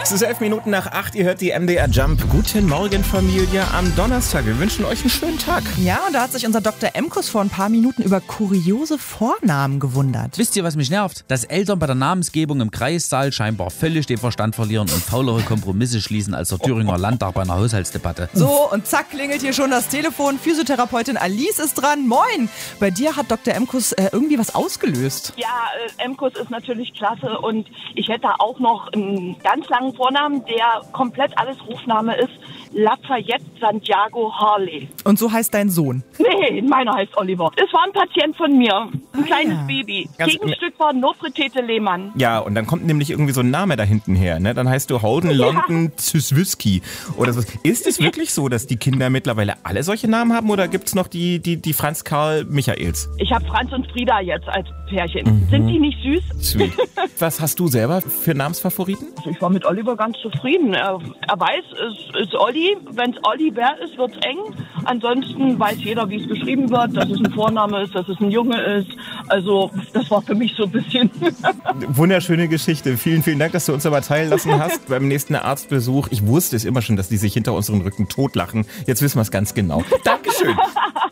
Es ist 7:11. Ihr hört die MDR Jump. Guten Morgen, Familie, am Donnerstag. Wir wünschen euch einen schönen Tag. Ja, und da hat sich unser Dr. Emkus vor ein paar Minuten über kuriose Vornamen gewundert. Wisst ihr, was mich nervt? Dass Eltern bei der Namensgebung im Kreissaal scheinbar völlig den Verstand verlieren und faulere Kompromisse schließen als der Thüringer Landtag bei einer Haushaltsdebatte. So, und zack, klingelt hier schon das Telefon. Physiotherapeutin Alice ist dran. Moin! Bei dir hat Dr. Emkus irgendwie was ausgelöst. Ja, Emkus ist natürlich klasse und ich hätte auch noch einen ganz langen Vornamen, der komplett alles Rufname ist. Lafayette Santiago Harley. Und so heißt dein Sohn? Nee, meiner heißt Oliver. Es war ein Patient von mir, ein kleines ja. Baby. Ganz Gegenstück war Nofretete Lehmann. Ja, und dann kommt nämlich irgendwie so ein Name da hinten her, ne? Dann heißt du Holden London Zyswisky oder so. Ist es wirklich so, dass die Kinder mittlerweile alle solche Namen haben oder gibt es noch die Franz Karl Michaels? Ich habe Franz und Frieda jetzt als Pärchen. Sind die nicht süß? Sweet. Was hast du selber für Namensfavoriten? Also ich war mit Oliver ganz zufrieden. Er weiß, es ist Olli. Wenn es Oliver ist, wird es eng. Ansonsten weiß jeder, wie es geschrieben wird, dass es ein Vorname ist, dass es ein Junge ist. Also das war für mich so ein bisschen... Wunderschöne Geschichte. Vielen, vielen Dank, dass du uns aber teillassen hast beim nächsten Arztbesuch. Ich wusste es immer schon, dass die sich hinter unseren Rücken totlachen. Jetzt wissen wir es ganz genau. Dankeschön.